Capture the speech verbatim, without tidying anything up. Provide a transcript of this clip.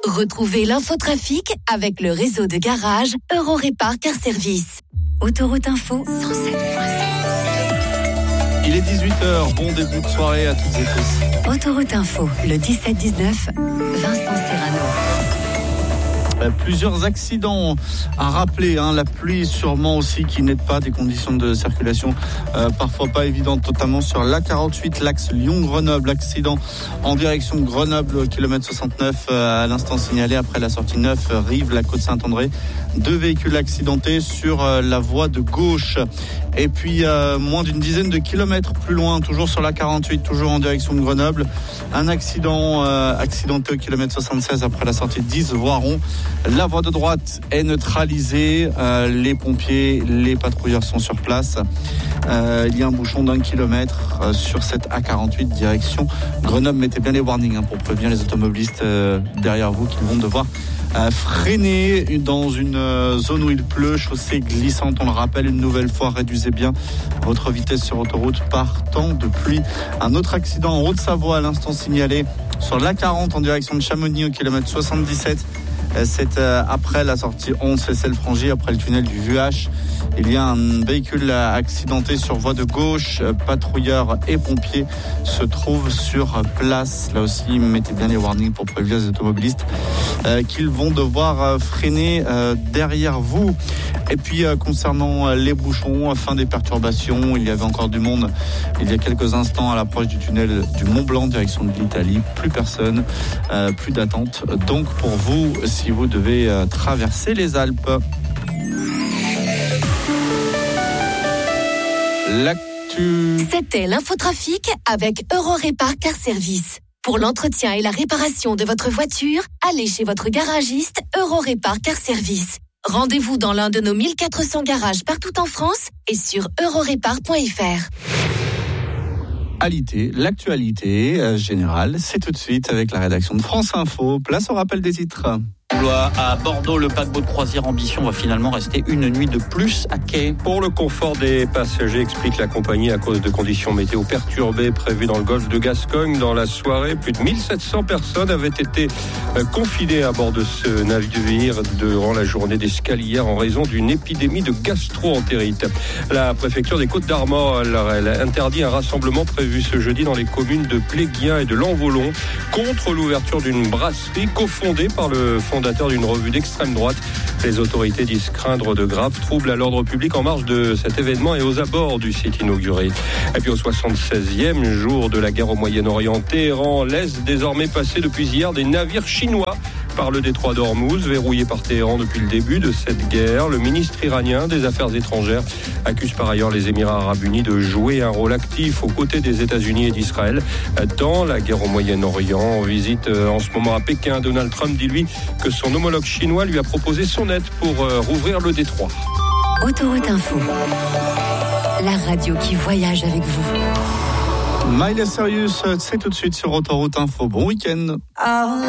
Retrouvez l'infotrafic avec le réseau de garages Eurorépar Car Service. Autoroute Info cent sept point sept. Il est dix-huit heures, bon début de soirée à toutes et tous. Autoroute Info, le dix-sept dix-neuf, Vincent Serrano. Plusieurs accidents à rappeler, hein. La pluie sûrement aussi qui n'aide pas, des conditions de circulation euh, parfois pas évidentes, notamment sur l'A quarante-huit, l'axe Lyon-Grenoble. Accident en direction de Grenoble, kilomètre soixante-neuf euh, à l'instant signalé après la sortie neuf, Rive, la côte Saint-André. Deux véhicules accidentés sur euh, la voie de gauche. Et puis euh, moins d'une dizaine de kilomètres plus loin, toujours sur l'A quarante-huit, toujours en direction de Grenoble, un accident euh, accidenté au kilomètre soixante-seize après la sortie de dix, Voiron. La voie de droite est neutralisée, euh, les pompiers, les patrouilleurs sont sur place. Euh, il y a un bouchon d'un kilomètre euh, sur cette A quarante-huit direction Grenoble. Mettez bien les warnings hein, pour prévenir les automobilistes euh, derrière vous qui vont devoir euh, freiner dans une euh, zone où il pleut, chaussée glissante. On le rappelle une nouvelle fois, réduisez bien votre vitesse sur autoroute par temps de pluie. Un autre accident en Haute-Savoie à l'instant signalé sur l'A quarante en direction de Chamonix au kilomètre soixante-dix-sept. C'est après la sortie onze, c'est celle franchie après le tunnel du Vuache. Il y a un véhicule accidenté sur voie de gauche. Patrouilleurs et pompiers se trouvent sur place. Là aussi, mettez bien les warnings pour prévenir les automobilistes euh, qu'ils vont devoir freiner euh, derrière vous. Et puis euh, concernant les bouchons, fin des perturbations, il y avait encore du monde il y a quelques instants à l'approche du tunnel du Mont Blanc, direction de l'Italie. Plus personne, euh, plus d'attente. Donc pour vous, si vous devez euh, traverser les Alpes. L'actu. C'était l'infotrafic avec Eurorépar Car Service. Pour l'entretien et la réparation de votre voiture, allez chez votre garagiste Eurorépar Car Service. Rendez-vous dans l'un de nos mille quatre cents garages partout en France et sur eurorépar point f r. Alité, l'actualité euh, générale, c'est tout de suite avec la rédaction de France Info. Place au rappel des titres. À Bordeaux, le paquebot de croisière Ambition va finalement rester une nuit de plus à quai. Pour le confort des passagers, explique la compagnie, à cause de conditions météo perturbées prévues dans le golfe de Gascogne. Dans la soirée, plus de mille sept cents personnes avaient été confinées à bord de ce navire durant la journée d'escale hier en raison d'une épidémie de gastro-entérite. La préfecture des Côtes-d'Armor elle interdit un rassemblement prévu ce jeudi dans les communes de Pléguien et de Lanvolon contre l'ouverture d'une brasserie cofondée par le fondateur d'une revue d'extrême droite. Les autorités disent craindre de graves troubles à l'ordre public en marge de cet événement et aux abords du site inauguré. Et puis au soixante-seizième jour de la guerre au Moyen-Orient, Téhéran laisse désormais passer depuis hier des navires chinois par le détroit d'Ormuz, verrouillé par Téhéran depuis le début de cette guerre. Le ministre iranien des Affaires étrangères accuse par ailleurs les Émirats arabes unis de jouer un rôle actif aux côtés des États-Unis et d'Israël dans la guerre au Moyen-Orient. En visite en ce moment à Pékin, Donald Trump dit lui que son homologue chinois lui a proposé son aide pour rouvrir le détroit. Autoroute Info, la radio qui voyage avec vous. Miley Cyrus, c'est tout de suite sur Autoroute Info. Bon week-end.